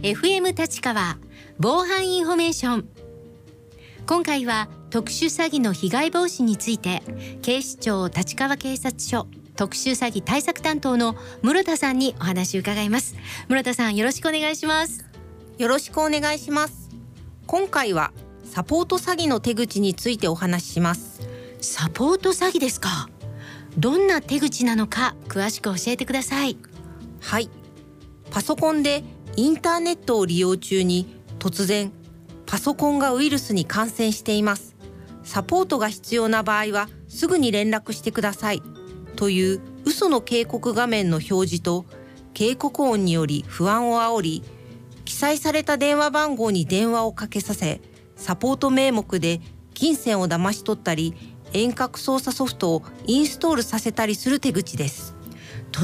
FM 立川防犯インフォメーション。今回は特殊詐欺の被害防止について、警視庁立川警察署特殊詐欺対策担当の室田さんにお話を伺います。室田さん、よろしくお願いします。 よろしくお願いします。今回はサポート詐欺の手口についてお話しします。 サポート詐欺ですか。どんな手口なのか詳しく教えてください。 はい、パソコンでインターネットを利用中に突然パソコンがウイルスに感染しています。サポートが必要な場合はすぐに連絡してくださいという嘘の警告画面の表示と警告音により不安を煽り、記載された電話番号に電話をかけさせ、サポート名目で金銭を騙し取ったり、遠隔操作ソフトをインストールさせたりする手口です。